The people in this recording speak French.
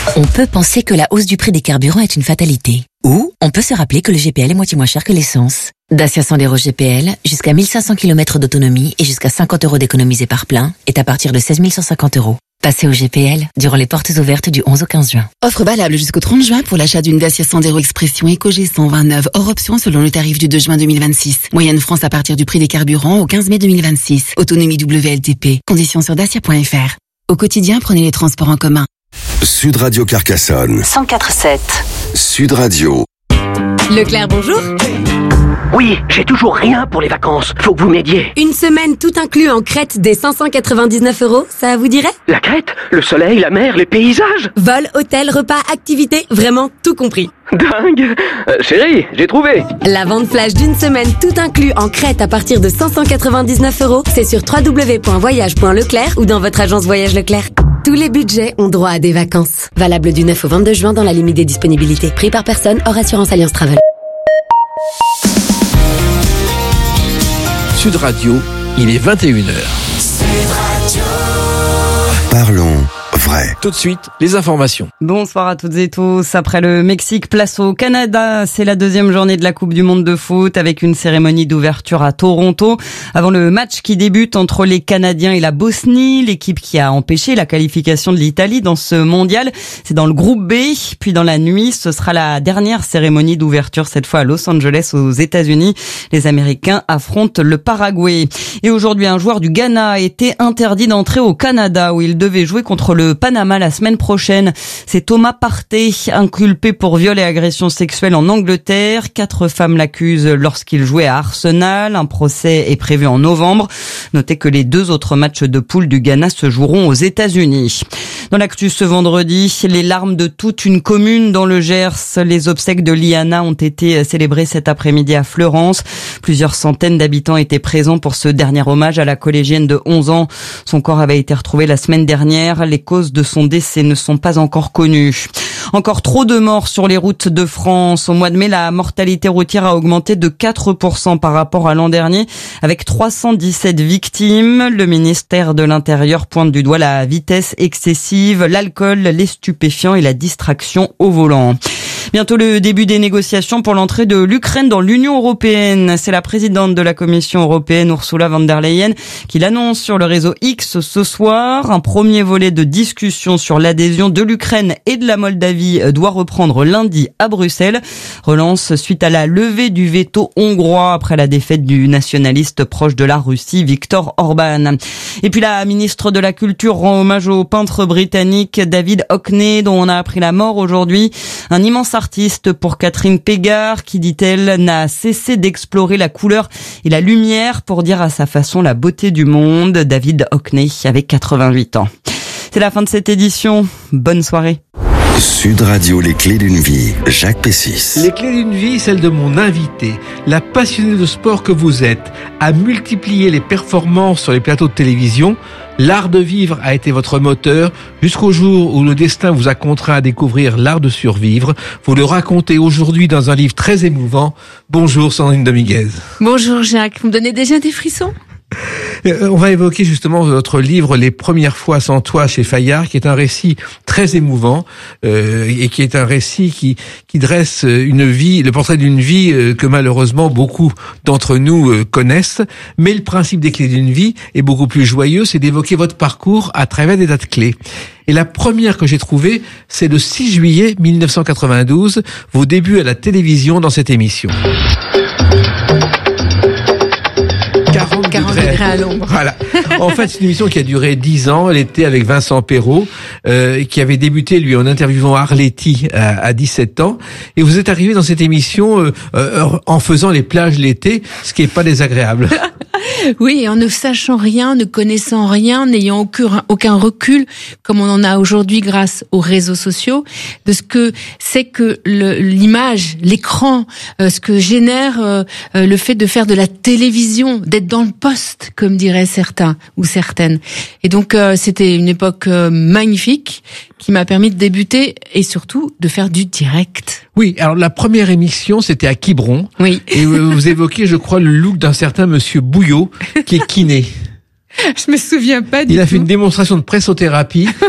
On peut penser que la hausse du prix des carburants est une fatalité. Ou on peut se rappeler que le GPL est moitié moins cher que l'essence. Dacia Sandero GPL, jusqu'à 1500 km d'autonomie et jusqu'à 50 € d'économisés par plein, est à partir de 16 150 €. Passez au GPL durant les portes ouvertes du 11 au 15 juin. Offre valable jusqu'au 30 juin pour l'achat d'une Dacia Sandero Expression Eco G129 hors option selon le tarif du 2 juin 2026. Moyenne France à partir du prix des carburants au 15 mai 2026. Autonomie WLTP. Conditions sur dacia.fr. Au quotidien, prenez les transports en commun. Sud Radio Carcassonne. 104.7. Sud Radio. Leclerc, bonjour. Oui, j'ai toujours rien pour les vacances. Faut que vous m'aidiez. Une semaine tout inclus en Crète des 599 €, ça vous dirait? La Crète, le soleil, la mer, les paysages. Vol, hôtel, repas, activités, vraiment tout compris. Dingue. Chérie, j'ai trouvé. La vente flash d'une semaine tout inclus en Crète à partir de 599 €, c'est sur www.voyage.leclerc ou dans votre agence Voyage Leclerc. Tous les budgets ont droit à des vacances. Valable du 9 au 22 juin dans la limite des disponibilités. Prix par personne hors assurance Alliance Travel. Sud Radio, il est 21h. Parlons vrai. Tout de suite, les informations. Bonsoir à toutes et tous. Après le Mexique, place au Canada. C'est la deuxième journée de la Coupe du Monde de foot avec une cérémonie d'ouverture à Toronto. Avant le match qui débute entre les Canadiens et la Bosnie, l'équipe qui a empêché la qualification de l'Italie dans ce mondial. C'est dans le groupe B. Puis dans la nuit, ce sera la dernière cérémonie d'ouverture, cette fois à Los Angeles, aux États-Unis. Les Américains affrontent le Paraguay. Et aujourd'hui, un joueur du Ghana a été interdit d'entrer au Canada où il devait jouer contre le Panama la semaine prochaine. C'est Thomas Partey, inculpé pour viol et agression sexuelle en Angleterre. 4 femmes l'accusent lorsqu'il jouait à Arsenal. Un procès est prévu en novembre. Notez que les 2 autres matchs de poule du Ghana se joueront aux États-Unis. Dans l'actu ce vendredi, les larmes de toute une commune dans le Gers. Les obsèques de Liana ont été célébrées cet après-midi à Fleurance. Plusieurs centaines d'habitants étaient présents pour ce dernier hommage à la collégienne de 11 ans. Son corps avait été retrouvé la semaine dernière. Les causes de son décès ne sont pas encore connues. Encore trop de morts sur les routes de France. Au mois de mai, la mortalité routière a augmenté de 4% par rapport à l'an dernier, avec 317 victimes. Le ministère de l'Intérieur pointe du doigt la vitesse excessive, l'alcool, les stupéfiants et la distraction au volant. Bientôt le début des négociations pour l'entrée de l'Ukraine dans l'Union européenne. C'est la présidente de la Commission européenne, Ursula von der Leyen, qui l'annonce sur le réseau X ce soir. Un premier volet de discussion sur l'adhésion de l'Ukraine et de la Moldavie doit reprendre lundi à Bruxelles. Relance suite à la levée du veto hongrois après la défaite du nationaliste proche de la Russie, Viktor Orban. Et puis la ministre de la Culture rend hommage au peintre britannique David Hockney, dont on a appris la mort aujourd'hui. Un immense artiste pour Catherine Pégard, qui, dit-elle, n'a cessé d'explorer la couleur et la lumière pour dire à sa façon la beauté du monde. David Hockney avait 88 ans. C'est la fin de cette édition. Bonne soirée. Sud Radio, les clés d'une vie. Jacques Pessis. Les clés d'une vie, celle de mon invité, la passionnée de sport que vous êtes, a multiplié les performances sur les plateaux de télévision. L'art de vivre a été votre moteur jusqu'au jour où le destin vous a contraint à découvrir l'art de survivre. Vous le racontez aujourd'hui dans un livre très émouvant. Bonjour Sandrine Dominguez. Bonjour Jacques, vous me donnez déjà des frissons ? On va évoquer justement votre livre Les premières fois sans toi chez Fayard, qui est un récit très émouvant et qui est un récit qui dresse une vie, le portrait d'une vie que malheureusement beaucoup d'entre nous connaissent. Mais le principe des clés d'une vie est beaucoup plus joyeux, c'est d'évoquer votre parcours à travers des dates clés. Et la première que j'ai trouvée, c'est le 6 juillet 1992, vos débuts à la télévision dans cette émission. 40 degrés à l'ombre. Voilà. En fait, c'est une émission qui a duré 10 ans. Elle était avec Vincent Perrault, qui avait débuté, lui, en interviewant Arletty à 17 ans. Et vous êtes arrivé dans cette émission en faisant les plages l'été, ce qui est pas désagréable. Oui, en ne sachant rien, ne connaissant rien, n'ayant aucun recul, comme on en a aujourd'hui grâce aux réseaux sociaux, de ce que c'est que l'image, l'écran, ce que génère le fait de faire de la télévision, d'être dans le poste, comme diraient certains ou certaines. Et donc, c'était une époque magnifique qui m'a permis de débuter et surtout de faire du direct. Oui, alors la première émission, c'était à Quiberon. Oui. Et vous évoquiez, je crois, le look d'un certain monsieur Bouillot, qui est kiné. Je me souviens pas du tout. Il a fait une démonstration de pressothérapie.